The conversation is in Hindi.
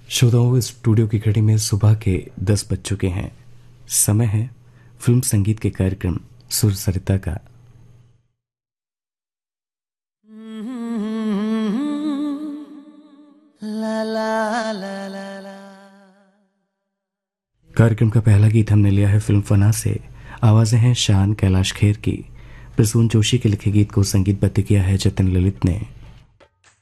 श्रोताओं, स्टूडियो की घड़ी में सुबह के 10 बज चुके हैं। समय है फिल्म संगीत के कार्यक्रम सुर सरिता का। कार्यक्रम का पहला गीत हमने लिया है फिल्म फना से। आवाजें हैं शान कैलाश खेर की। प्रसून जोशी के लिखे गीत को संगीतबद्ध किया है जतिन ललित ने।